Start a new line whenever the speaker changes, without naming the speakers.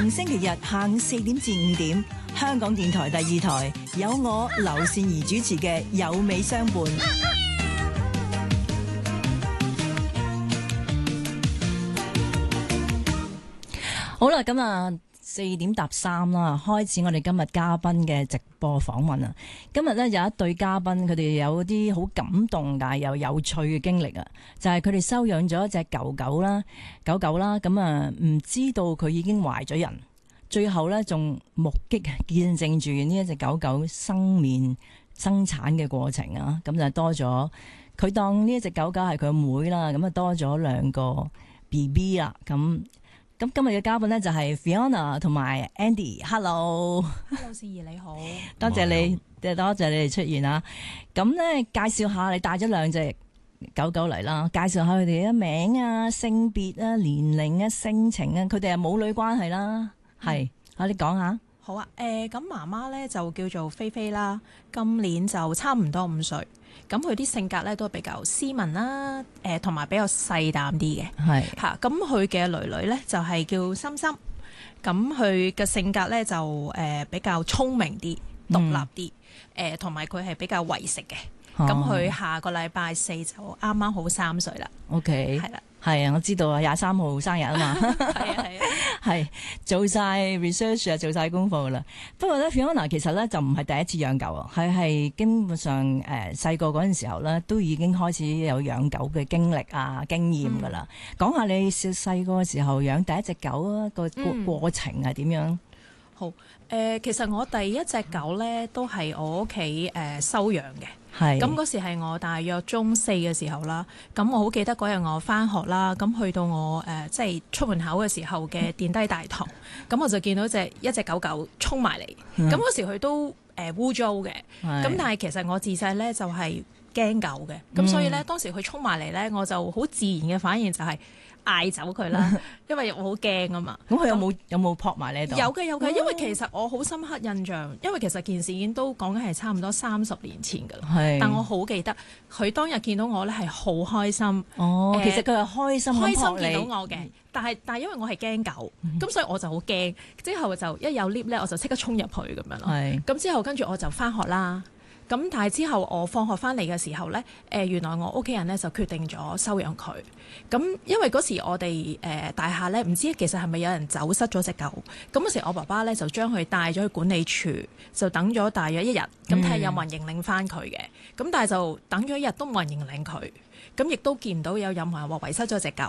逢星期日下午4點至5點，香港電台第2台有我劉善儀主持嘅《有美相伴》。好啦，咁啊4點搭3啦，開始我哋今日嘉賓嘅直播訪問啊！今日咧有一對嘉賓，佢哋有啲好感動但係又有趣嘅經歷啊！就係佢哋收養咗一隻狗狗啦，咁啊唔知道佢已經懷咗人，最後咧仲目擊見證住呢一隻狗狗生產嘅過程啊！咁就多咗佢當呢一隻狗狗係佢妹啦，咁啊多咗2個 BB 啦，咁今日嘅嘉賓咧就係 Fiona 同埋 Andy。Hello，
善儀你好，
多謝你哋出現啊！咁咧介紹下，你帶咗2隻狗狗嚟啦，介紹下佢哋嘅名啊、性別啊、年齡啊、性情啊，佢哋係母女關係啦，係你講下。
好啊，咁媽媽咧就叫做菲菲啦，今年就差唔多5歲。咁佢啲性格咧都比較斯文啦，同埋比較細膽啲嘅，係嚇。咁佢嘅女女咧就係叫心心，咁佢嘅性格咧就比較聰明啲、獨立啲，同埋佢係比較為食嘅。咁佢下個禮拜4就啱啱好3歲啦。OK， 係啦。
係啊，我知道啊，23號生日啊嘛，
係
係做晒 research 啊，做晒功課啦。不過咧 Fiona 其實咧就唔係第一次養狗啊，係基本上細個嗰陣時候咧都已經開始有養狗嘅經歷啊經驗噶啦。講下你細個嘅時候養第一隻狗啊個過程係點樣？
好，其實我第一隻狗咧都係我屋企收養嘅。咁嗰時係我大約中4嘅時候啦，咁我好記得嗰日我返學啦，咁去到我即係出門口嘅時候嘅電梯大堂，咁我就見到一隻狗狗衝埋嚟，咁嗰時佢都污糟嘅，咁但係其實我自細咧就係驚狗嘅，咁所以咧當時佢衝埋嚟咧，我就好自然嘅反應就係嗌走佢啦，因為我好驚啊嘛。咁佢
有冇撲埋你度？有嘅，
因為其實我好深刻印象，因為其實件事已經都講緊係差唔多30年前噶啦。但我好記得佢當日見到我咧係好開心。
其實佢係開心
見到我嘅，但係因為我係驚狗，咁所以我就好驚。之後就一有 lift 咧，我就即刻衝入去咁樣咯。咁之後跟住我就返學啦。咁但係之後我放學翻嚟嘅時候咧，原來我屋企人咧就決定咗收養佢。咁因為嗰時我哋大廈咧，唔知其實係咪有人走失咗隻狗。咁嗰時我爸爸咧就將佢帶咗去管理處，就等咗大約1日，咁睇下有冇人認領翻佢嘅。咁但係就等咗1日都冇人認領佢，咁亦都見唔到有任何人話遺失咗隻狗。